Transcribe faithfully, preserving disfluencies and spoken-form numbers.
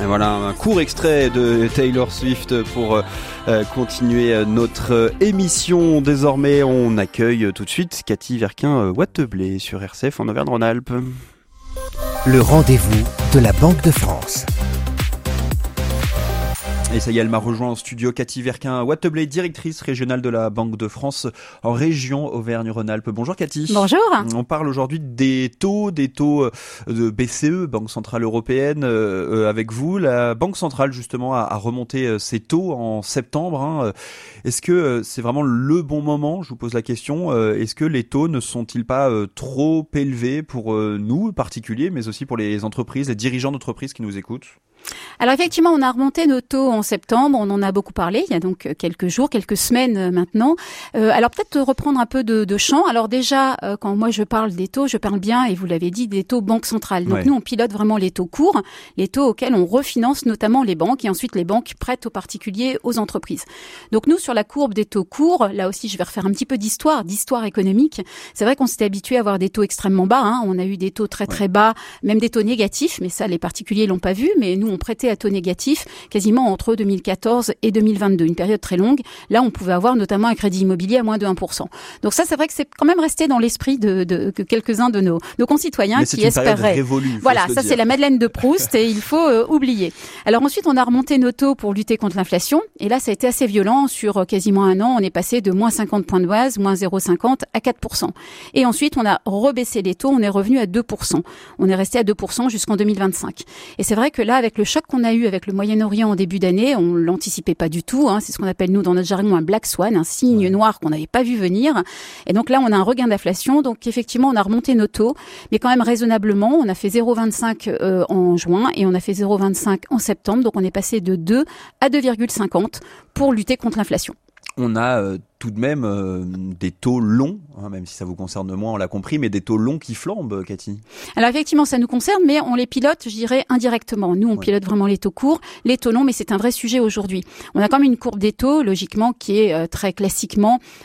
Et voilà un court extrait de Taylor Swift pour euh, continuer notre émission. Désormais, on accueille tout de suite Cathy Verquin-Watteblé sur R C F en Auvergne-Rhône-Alpes. Le rendez-vous de la Banque de France. Et ça y est, elle m'a rejoint en studio, Cathy Verquin-Watteblé, directrice régionale de la Banque de France en région Auvergne-Rhône-Alpes. Bonjour Cathy. Bonjour. On parle aujourd'hui des taux, des taux de B C E, Banque Centrale Européenne, euh, avec vous. La Banque Centrale, justement, a, a remonté ses taux en septembre. Hein. Est-ce que c'est vraiment le bon moment? Je vous pose la question. Est-ce que les taux ne sont-ils pas trop élevés pour nous, particuliers, mais aussi pour les entreprises, les dirigeants d'entreprises qui nous écoutent? Alors effectivement, on a remonté nos taux en septembre, on en a beaucoup parlé, il y a donc quelques jours, quelques semaines maintenant. Euh, alors peut-être reprendre un peu de, de champ. Alors déjà, euh, quand moi je parle des taux, je parle bien, et vous l'avez dit, des taux Banque Centrale. Donc ouais. Nous, on pilote vraiment les taux courts, les taux auxquels on refinance notamment les banques, et ensuite les banques prêtent aux particuliers, aux entreprises. Donc nous, sur la courbe des taux courts, là aussi je vais refaire un petit peu d'histoire, d'histoire économique. C'est vrai qu'on s'était habitué à avoir des taux extrêmement bas, hein. On a eu des taux très très bas, même des taux négatifs, mais ça les particuliers l'ont pas vu, mais nous on prêtait à taux négatifs quasiment entre deux mille quatorze et deux mille vingt-deux, une période très longue. Là, on pouvait avoir notamment un crédit immobilier à moins de un pour cent. Donc ça, c'est vrai que c'est quand même resté dans l'esprit de, de, de quelques-uns de nos, nos concitoyens mais qui espéraient. Révolue, voilà, ça dire. C'est la Madeleine de Proust et il faut euh, oublier. Alors ensuite, on a remonté nos taux pour lutter contre l'inflation et là, ça a été assez violent. Sur euh, quasiment un an, on est passé de moins cinquante points de base, moins zéro virgule cinquante à quatre pour cent. Et ensuite, on a rebaissé les taux, on est revenu à deux pour cent. On est resté à deux pour cent jusqu'en deux mille vingt-cinq. Et c'est vrai que là, avec le choc qu'on a eu avec le Moyen-Orient en début d'année, on l'anticipait pas du tout. Hein. C'est ce qu'on appelle, nous, dans notre jargon, un black swan, un signe noir qu'on n'avait pas vu venir. Et donc là, on a un regain d'inflation. Donc effectivement, on a remonté nos taux, mais quand même raisonnablement. On a fait zéro virgule vingt-cinq euh, en juin et on a fait zéro virgule vingt-cinq en septembre. Donc on est passé de deux à deux virgule cinquante pour lutter contre l'inflation. On a euh, tout de même euh, des taux longs, hein, même si ça vous concerne moins, on l'a compris, mais des taux longs qui flambent, Cathy. Alors effectivement, ça nous concerne, mais on les pilote, je dirais, indirectement. Nous, on ouais. pilote vraiment les taux courts, les taux longs, mais c'est un vrai sujet aujourd'hui. On a quand même une courbe des taux, logiquement, qui est euh, très classiquement